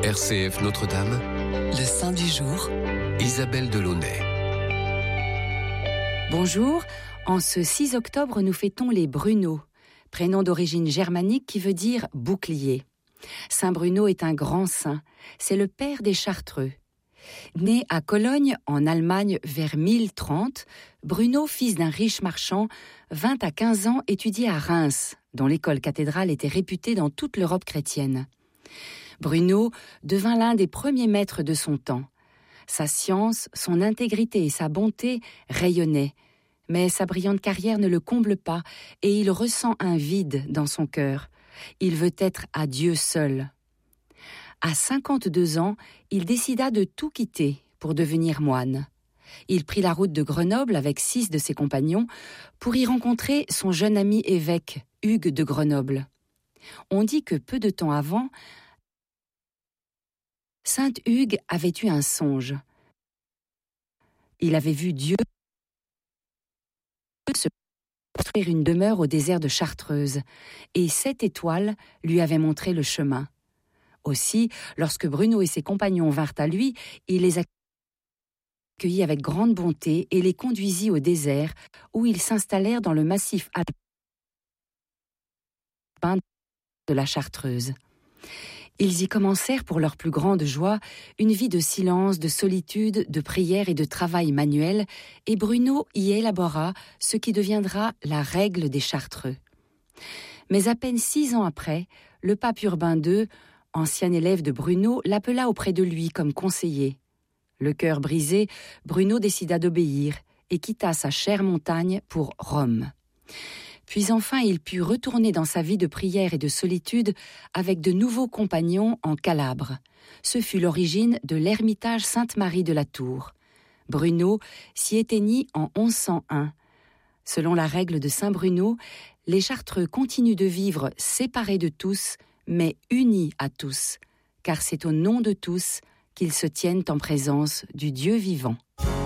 RCF Notre-Dame, le Saint du jour, Isabelle Delaunay. Bonjour, en ce 6 octobre, nous fêtons les Bruno, prénom d'origine germanique qui veut dire bouclier. Saint Bruno est un grand saint, c'est le père des Chartreux. Né à Cologne, en Allemagne, vers 1030, Bruno, fils d'un riche marchand, vint à 15 ans étudier à Reims, dont l'école cathédrale était réputée dans toute l'Europe chrétienne. Bruno devint l'un des premiers maîtres de son temps. Sa science, son intégrité et sa bonté rayonnaient, mais sa brillante carrière ne le comble pas et il ressent un vide dans son cœur. Il veut être à Dieu seul. À 52 ans, il décida de tout quitter pour devenir moine. Il prit la route de Grenoble avec 6 de ses compagnons pour y rencontrer son jeune ami évêque, Hugues de Grenoble. On dit que peu de temps avant, Saint Hugues avait eu un songe. Il avait vu Dieu se construire une demeure au désert de Chartreuse, et 7 étoiles lui avaient montré le chemin. Aussi, lorsque Bruno et ses compagnons vinrent à lui, il les accueillit avec grande bonté et les conduisit au désert, où ils s'installèrent dans le massif alpin de la Chartreuse. Ils y commencèrent pour leur plus grande joie une vie de silence, de solitude, de prière et de travail manuel, et Bruno y élabora ce qui deviendra la règle des Chartreux. Mais à peine 6 ans après, le pape Urbain II, ancien élève de Bruno, l'appela auprès de lui comme conseiller. Le cœur brisé, Bruno décida d'obéir et quitta sa chère montagne pour Rome. Puis enfin, il put retourner dans sa vie de prière et de solitude avec de nouveaux compagnons en Calabre. Ce fut l'origine de l'ermitage Sainte-Marie de la Tour. Bruno s'y éteignit en 1101. Selon la règle de Saint Bruno, les Chartreux continuent de vivre séparés de tous, mais unis à tous, car c'est au nom de tous qu'ils se tiennent en présence du Dieu vivant.